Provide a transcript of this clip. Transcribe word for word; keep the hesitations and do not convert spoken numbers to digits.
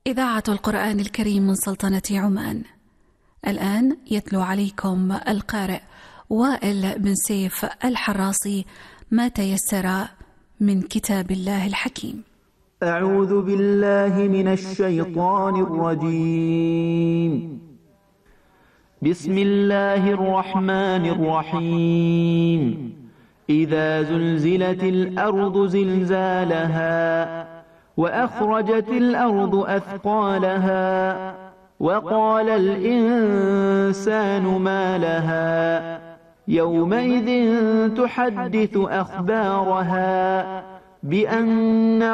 إذاعة القرآن الكريم من سلطنة عمان. الآن يتلو عليكم القارئ وائل بن سيف الحراسي ما تيسر من كتاب الله الحكيم. أعوذ بالله من الشيطان الرجيم. بسم الله الرحمن الرحيم. إذا زلزلت الأرض زلزالها وأخرجت الأرض أثقالها وقال الإنسان ما لها يومئذ تحدث أخبارها بأن